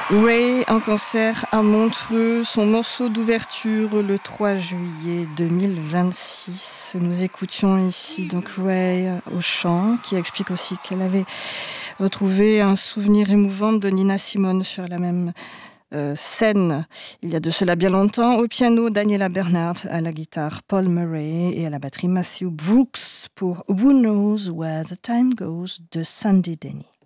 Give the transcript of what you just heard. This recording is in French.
Ray en concert à Montreux, son morceau d'ouverture le 3 juillet 2026. Nous écoutions ici donc Ray au chant, qui explique aussi qu'elle avait retrouvé un souvenir émouvant de Nina Simone sur la même scène, il y a de cela bien longtemps. Au piano, Daniela Bernhardt, à la guitare, Paul Murray, et à la batterie, Matthew Brooks pour Who Knows Where the Time Goes de Sandy Denny.